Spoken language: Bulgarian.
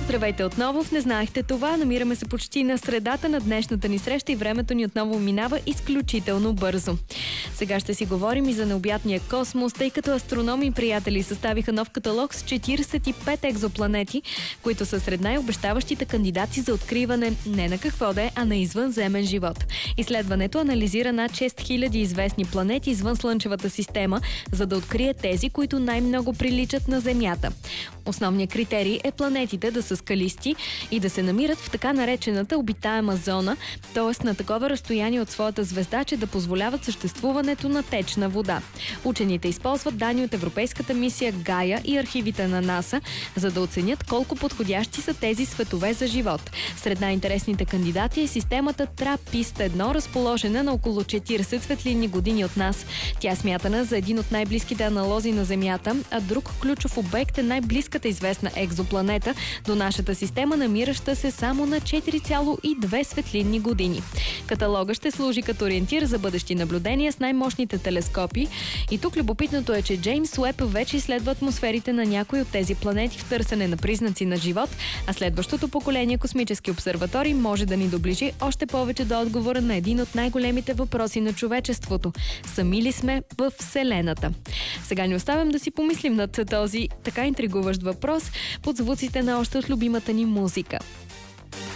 Здравейте отново в Не знаехте това. Намираме се почти на средата на днешната ни среща и времето ни отново минава изключително бързо. Сега ще си говорим и за необятния космос, тъй като астрономи и приятели съставиха нов каталог с 45 екзопланети, които са сред най-обещаващите кандидати за откриване не на какво да е, а на извънземен живот. Изследването анализира над 6000 известни планети извън Слънчевата система, за да открие тези, които най-много приличат на Земята. Основният критерий е планетите да са скалисти и да се намират в така наречената обитаема зона, т.е. на такова разстояние от своята звезда, че да позволяват съществуването на течна вода. Учените използват данни от Европейската мисия Гая и архивите на НАСА, за да оценят колко подходящи са тези светове за живот. Сред най-интересните кандидати е системата ТРАППИСТ-1, разположена на около 40 светлинни години от нас. Тя е смятана за един от най-близките аналози на Земята, а друг ключов обект е най-близката известна екзопланета до нашата система, намираща се само на 4,2 светлинни години. Каталога ще служи като ориентир за бъдещи наблюдения с най-мощните телескопи. И тук любопитното е, че Джеймс Уеб вече изследва атмосферите на някои от тези планети в търсене на признаци на живот, а следващото поколение космически обсерватории може да ни доближи още повече до отговора на един от най-големите въпроси на човечеството. Сами ли сме в Вселената? Сега ни оставям да си помислим над този така интригуващ въпрос под звуците на още от любимата ни музика.